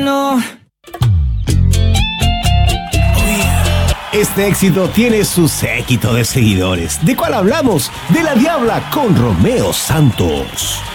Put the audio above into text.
no. Este éxito tiene su séquito de seguidores. ¿De cuál hablamos? De La Diabla con Romeo Santos.